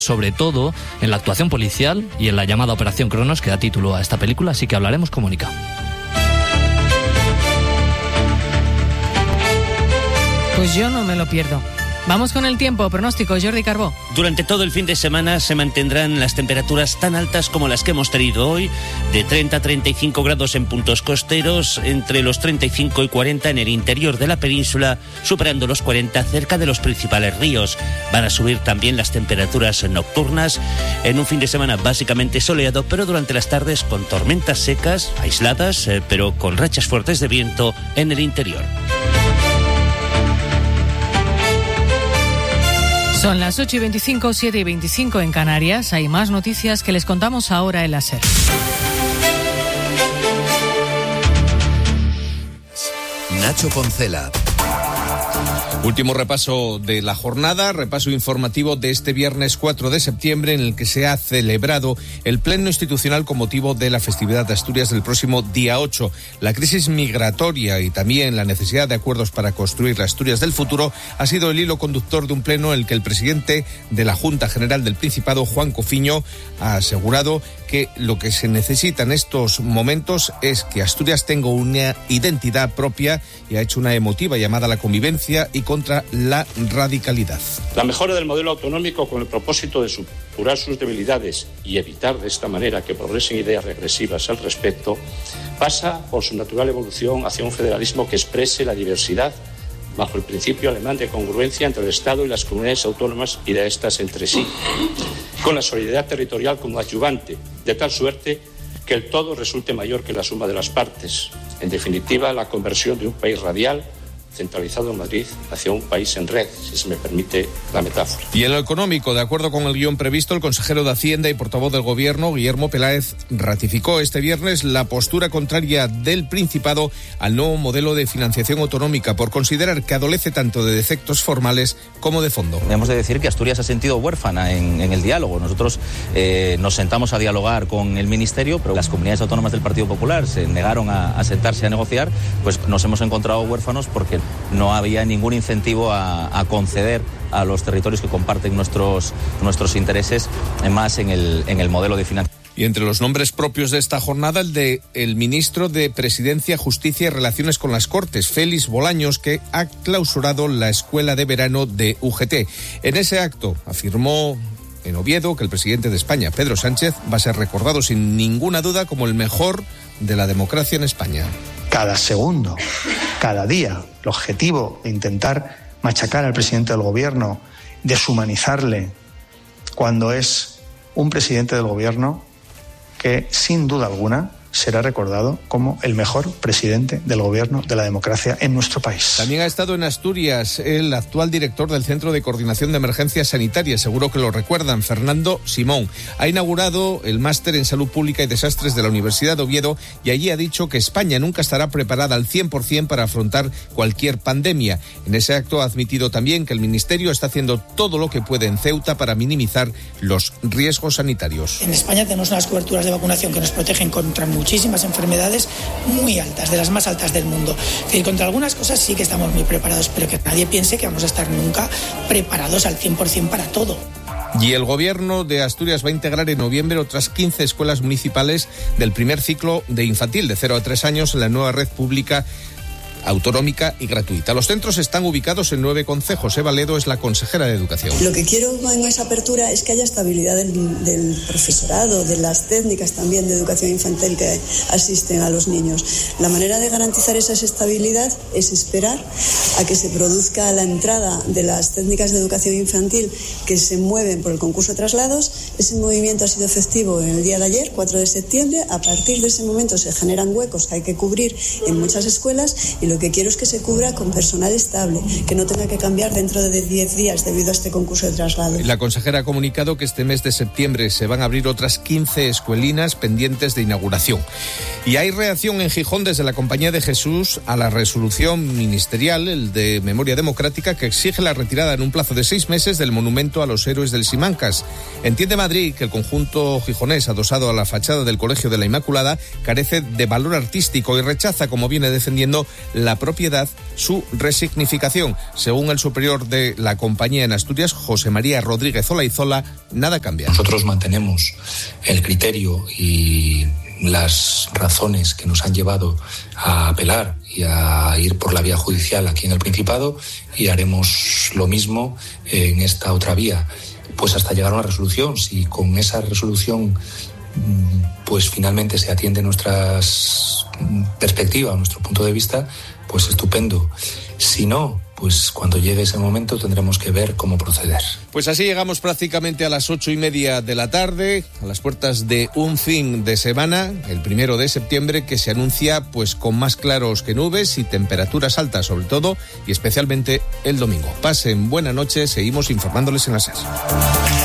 sobre todo en la actuación policial y en la llamada Operación Cronos, que da título a esta película, así que hablaremos con Mónica. Pues yo no me lo pierdo. Vamos con el tiempo, pronóstico, Jordi Carbó. Durante todo el fin de semana se mantendrán las temperaturas tan altas como las que hemos tenido hoy, de 30 a 35 grados en puntos costeros, entre los 35 y 40 en el interior de la península, superando los 40 cerca de los principales ríos. Van a subir también las temperaturas nocturnas en un fin de semana básicamente soleado, pero durante las tardes con tormentas secas, aisladas, pero con rachas fuertes de viento en el interior. Son las 8:25, 7:25 en Canarias. Hay más noticias que les contamos ahora en la SER. Nacho Poncela. Último repaso de la jornada, repaso informativo de este viernes 4 de septiembre, en el que se ha celebrado el pleno institucional con motivo de la festividad de Asturias del próximo día 8. La crisis migratoria y también la necesidad de acuerdos para construir la Asturias del futuro ha sido el hilo conductor de un pleno en el que el presidente de la Junta General del Principado, Juan Cofiño, ha asegurado que lo que se necesita en estos momentos es que Asturias tenga una identidad propia, y ha hecho una emotiva llamada a la convivencia y contra la radicalidad. La mejora del modelo autonómico, con el propósito de superar sus debilidades y evitar de esta manera que progresen ideas regresivas al respecto, pasa por su natural evolución hacia un federalismo que exprese la diversidad bajo el principio alemán de congruencia entre el Estado y las comunidades autónomas y de estas entre sí, con la solidaridad territorial como adyuvante, de tal suerte que el todo resulte mayor que la suma de las partes. En definitiva, la conversión de un país radial centralizado en Madrid hacia un país en red, si se me permite la metáfora. Y en lo económico, de acuerdo con el guión previsto, el consejero de Hacienda y portavoz del Gobierno, Guillermo Peláez, ratificó este viernes la postura contraria del Principado al nuevo modelo de financiación autonómica, por considerar que adolece tanto de defectos formales como de fondo. Hemos de decir que Asturias se ha sentido huérfana en el diálogo. Nosotros nos sentamos a dialogar con el Ministerio, pero las comunidades autónomas del Partido Popular se negaron a sentarse a negociar, pues nos hemos encontrado huérfanos porque no había ningún incentivo a conceder a los territorios que comparten nuestros intereses más en el modelo de financiación. Y entre los nombres propios de esta jornada, el de el ministro de Presidencia, Justicia y Relaciones con las Cortes, Félix Bolaños, que ha clausurado la escuela de verano de UGT. En ese acto afirmó en Oviedo que el presidente de España, Pedro Sánchez, va a ser recordado sin ninguna duda como el mejor de la democracia en España. Cada segundo, cada día, el objetivo de intentar machacar al presidente del gobierno, deshumanizarle, cuando es un presidente del gobierno que, sin duda alguna, será recordado como el mejor presidente del gobierno de la democracia en nuestro país. También ha estado en Asturias el actual director del Centro de Coordinación de Emergencias Sanitarias, seguro que lo recuerdan, Fernando Simón. Ha inaugurado el máster en Salud Pública y Desastres de la Universidad de Oviedo, y allí ha dicho que España nunca estará preparada al 100% para afrontar cualquier pandemia. En ese acto ha admitido también que el Ministerio está haciendo todo lo que puede en Ceuta para minimizar los riesgos sanitarios. En España tenemos unas coberturas de vacunación que nos protegen contra muchísimas enfermedades muy altas, de las más altas del mundo. Es decir, contra algunas cosas sí que estamos muy preparados, pero que nadie piense que vamos a estar nunca preparados al 100% para todo. Y el Gobierno de Asturias va a integrar en noviembre otras 15 escuelas municipales del primer ciclo de infantil de 0 a 3 años en la nueva red pública autonómica y gratuita. Los centros están ubicados en 9 concejos. Eva Ledo es la consejera de Educación. Lo que quiero en esa apertura es que haya estabilidad del profesorado, de las técnicas también de educación infantil que asisten a los niños. La manera de garantizar esa estabilidad es esperar a que se produzca la entrada de las técnicas de educación infantil que se mueven por el concurso de traslados. Ese movimiento ha sido efectivo en el día de ayer, 4 de septiembre. A partir de ese momento se generan huecos que hay que cubrir en muchas escuelas, y lo que quiero es que se cubra con personal estable, que no tenga que cambiar dentro de 10 días debido a este concurso de traslado. La consejera ha comunicado que este mes de septiembre se van a abrir otras 15 escuelinas pendientes de inauguración. Y hay reacción en Gijón desde la Compañía de Jesús a la resolución ministerial, el de Memoria Democrática, que exige la retirada en un plazo de 6 meses del monumento a los héroes del Simancas. Entiende Madrid que el conjunto gijonés adosado a la fachada del Colegio de la Inmaculada carece de valor artístico y rechaza, como viene defendiendo, la propiedad su resignificación. Según el superior de la compañía en Asturias, José María Rodríguez Olaizola, nada cambia. Nosotros mantenemos el criterio y las razones que nos han llevado a apelar y a ir por la vía judicial aquí en el Principado, y haremos lo mismo en esta otra vía, pues hasta llegar a una resolución. Si con esa resolución pues finalmente se atiende nuestras perspectivas, nuestro punto de vista, pues estupendo. Si no, pues cuando llegue ese momento tendremos que ver cómo proceder. Pues así llegamos prácticamente a las 8:30 de la tarde, a las puertas de un fin de semana, el 1 de septiembre, que se anuncia pues con más claros que nubes y temperaturas altas sobre todo, y especialmente el domingo. Pasen buena noche, seguimos informándoles en la SER.